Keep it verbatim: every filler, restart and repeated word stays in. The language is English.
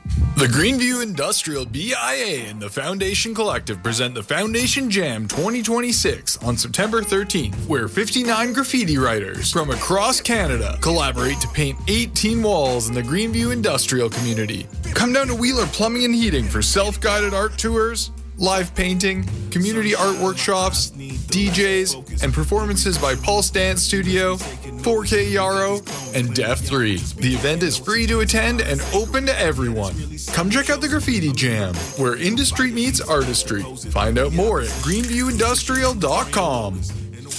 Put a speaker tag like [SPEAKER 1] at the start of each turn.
[SPEAKER 1] The Greenview Industrial B I A and the Foundation Collective present the Foundation Jam twenty twenty-six on September thirteenth, where fifty-nine graffiti writers from across Canada collaborate to paint eighteen walls in the Greenview industrial community. Come down to Wheeler Plumbing and Heating for self-guided art tours, live painting, community art workshops, D Js, and performances by Pulse Dance Studio, four K Yarrow, and Def three. The event is free to attend and open to everyone. Come check out the Graffiti Jam, where industry meets artistry. Find out more at greenview industrial dot com.